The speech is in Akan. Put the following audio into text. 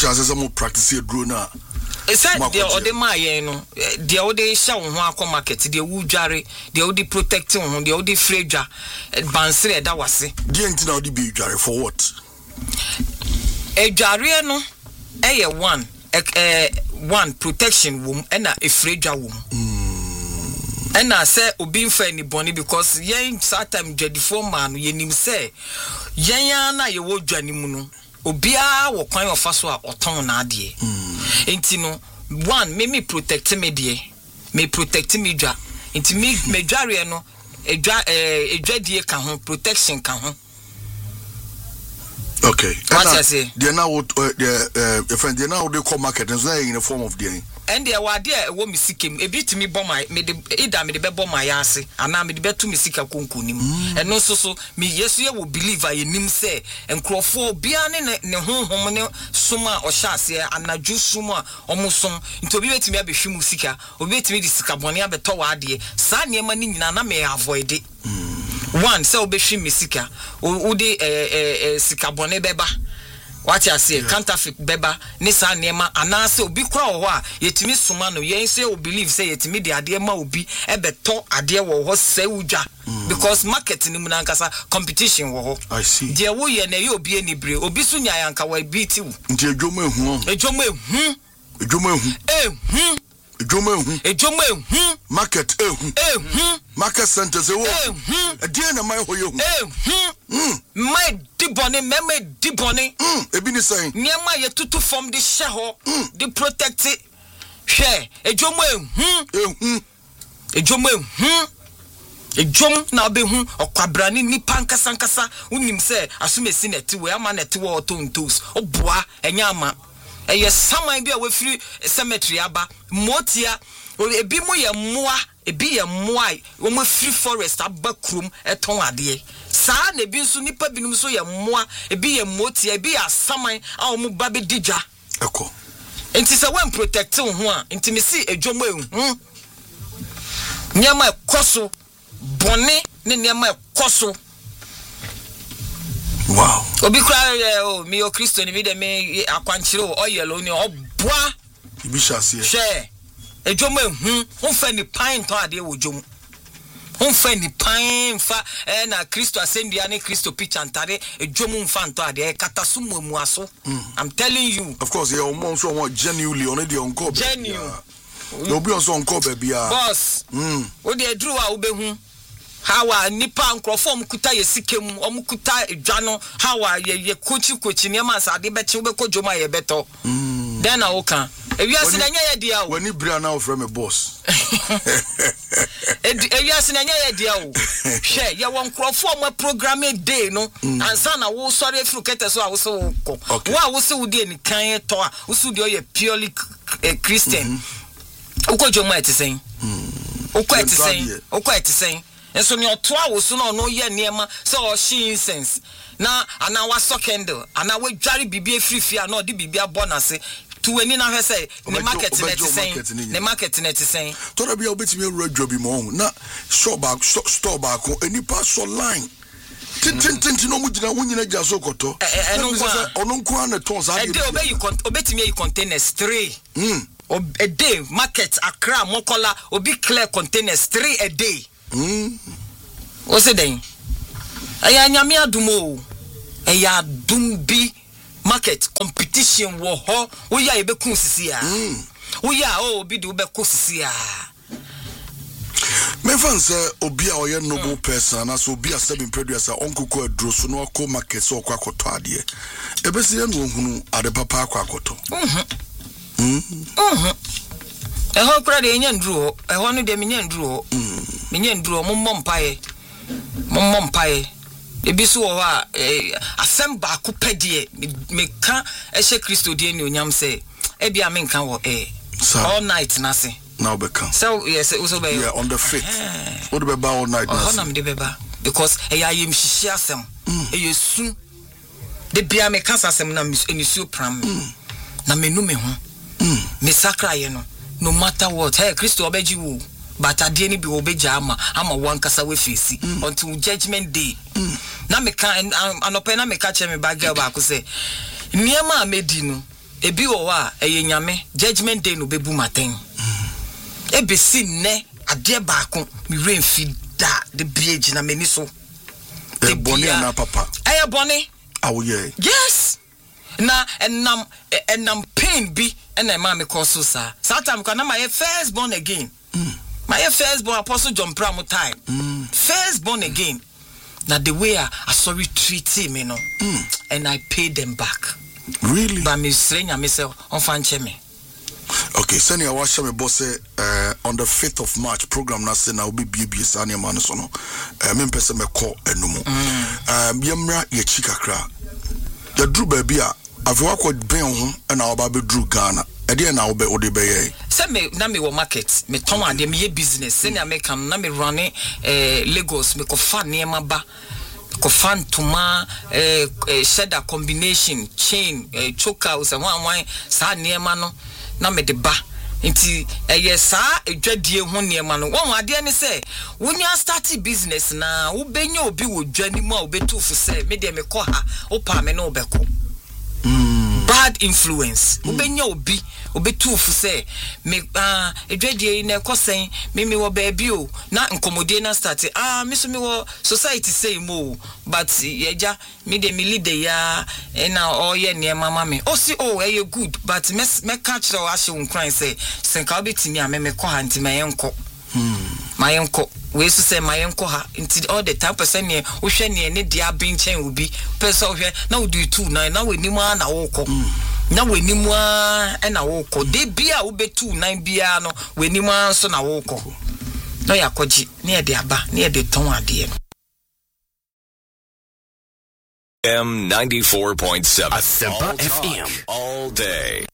shall say some practice draw now. Said the other my no, the other show one market, the wood jarry, the other protecting, the other frager, Bansre, that was it. Didn't know the be jarry for what? A jarriano, one protection womb, and a frager womb. And I say, Obin for any bonny because yen satam jadi for man, yenim say, Yana, you would Johnny Muno. Obia wo kwan ofa so a oton na ade enti no one me protect me de me protect me dwa enti me dware no edwa die ka ho protection ka ho. Okay, what I say they now the friend they now they call market and so in the form of the and there were there wo misikem e bit me bomb my me de ida me de be bomb my ase ana me de betu misika konkonim eno so me yesu ye wo believe I nim say enkrofo bia ne honhom ne soma o hyase anadwo soma omusom nti obi betimi abehwe musika obi betimi di sika bone abeto wa ade sa niema ni nyina na me avoid one say obehwe misika wo de sika bone beba what you say counterfeit beba ni sa niema anase obi kura wo a yetimi soma no yen say o believe say yetimi de ade ma obi ebeto ade wo ho say udwa because market ni munankasa competition wo ho. I see de wo ye na ye obi enibre obi so nya yanka wa beat wu nti edwoma ehu market ehu market center say wo ade na mai ho ye hu my dibone meme dibone ebi ni say niema ye tutu from the sheho the protect it hwe edwoma ejom na obehu okwabrani nipa nkasankasa unim se asumesi neti we ama neti wo tontos oboa enya ama eye saman bia we free cemetery aba motia ebi mo ye moa ebi ye moa wo mo free forest aba krum eton ade saa na ebi nso nipa binum so ye moa ebi ye motia ebi ya saman a wo mo ba be digya eko enti se when protect wo ho a enti me si ejom nyama ekoso bone ne niema ekoso. Wow. Obi kra mi o Kristo ni bi de me akwanchire o yelo ni oboa ibi shase she ejom honfa ni pan to ade wo jom honfa ni pan fa na Kristo asendua ne Kristo picture ntare ejom honfa nto ade kataso mu aso. I'm telling you, of course you mom so want genuinely on the onko genuine no be on so onko bia boss wo de aduru a wo behu hawa nipa nkrofom kuta yesikem omukuta edwano hawa ye kochi niema sa de beche wo be kojoma ye beto then na oka ewiase na nya ye dia o wani bria na ofre me boss ewiase na nya ye dia o hwe ye won nkrofom programme day no ansa na wo sori efru kete so a wo so ko wo so wo de ni kan to a wo so de ye purely Christian ukojoma etisen ukwa etisen enso ni oto a wo so no no ye niema se o shi incense na ana wa so candle ana we dware bibia frifia na odi bibia bonase to eni na hwe se ne market net sen to da bia obetimi ewura dwobi mo na store back eni pass line tintin no mu gina wunyina gya so koto ono nko ana ton sa de obetimi e containers 3 a day market Accra Mokola obi clear containers 3 a day. What's it then? Aya nyame adumo. Aya dumbi market competition wo ho. Wo ya ebe kun sisi ya. Wo ya obi de ube ko sisi ya. Me fan say obi a oye noble person na so obi a seven producer onkuko adro so no ko market so kwa koto ade. Ebe se no hunu ade papa akwa koto. Eho kura de nya ndruo eho no de menya ndruo menya ndruo mommom pae ebi so wo ha asem ba ko pedie me ka ehye Kristo de ni onyam se e bia me nka wo all night na se now be kan so yes also be yeah on the 5th what be ba all night na na me de beba because ayim hihie asem yesu de bia me ka asem na enisu pram na menu me ho me sakra ye no matter what hey Kristo obeji wo but ade ni bi obeji ama wan kasa we face until judgment day na me kan anope na me ka che me bagel ba ko say niema amedi no ebi wo wa eye nyame judgment day no bebu maten ebesi ne ade baako mi remfi da de biage na meni so e boni na papa e boni awoye yes na enam pain bi na ma me cause so sa time kana my first born again my first born Apostle John Pram time first born again na the way I sorry treat me no and I paid them back really but me srenya me say on fanche me. Okay, send your wash me boss on the 5th of March program na say na obi bie sane man so no me pese me call enumu yemra ye chikakra ya dru ba bia afwa ko ben ho na oba be dru Ghana e de na obe ode be ye say me na me wo market me ton ade me ye business say na me kam na me run Lagos me ko fa niema ba ko fan tuma shader combination chain chokers and one sa niema no na me de ba nti sa edwadie ho niema no won ade ne se wonya start business na wo benya obi wo dwani mu a obetu fu se me de me ko ha wo pa me no obeko bad influence wo benya obi obetu fu se me edwadie na ekosen me wo ba bi o na nkomodie na start me so me wo society say mo but yeja me de me leader ya na oye niema mama me o si eye good but me catch o ahye unkran say senka obetimi a me ko ha nti mayenko mayenko we so say mayenko ha nti all the time person ne wo hwe ne dia binchen obi person wo hwe na wo do 29 na we nimu na wo ko na we nimu na wo ko de bia wo be 29 bia no we nimu so na wo ko no yakoji ne e de aba ne e de ton ade no M94.7 Asempa FM all day.